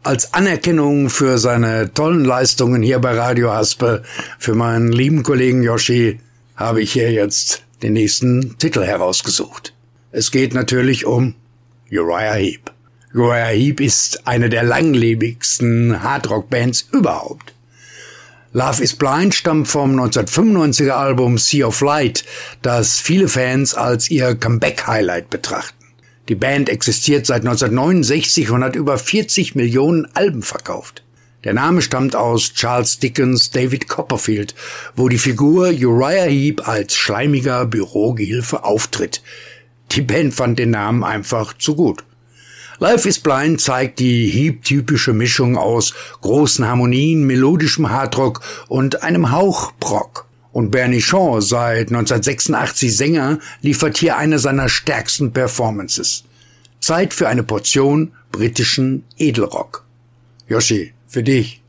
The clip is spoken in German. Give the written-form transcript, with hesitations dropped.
Als Anerkennung für seine tollen Leistungen hier bei Radio Haspe, für meinen lieben Kollegen Yoshi, habe ich hier jetzt den nächsten Titel herausgesucht. Es geht natürlich um Uriah Heep. Uriah Heep ist eine der langlebigsten Hardrock-Bands überhaupt. Love is Blind stammt vom 1995er Album Sea of Light, das viele Fans als ihr Comeback-Highlight betrachten. Die Band existiert seit 1969 und hat über 40 Millionen Alben verkauft. Der Name stammt aus Charles Dickens' David Copperfield, wo die Figur Uriah Heep als schleimiger Bürogehilfe auftritt. Die Band fand den Namen einfach zu gut. Life is Blind zeigt die Heep-typische Mischung aus großen Harmonien, melodischem Hardrock und einem Hauch Prog. Und Bernie Shaw, seit 1986 Sänger, liefert hier eine seiner stärksten Performances. Zeit für eine Portion britischen Edelrock. Yoshi, für dich.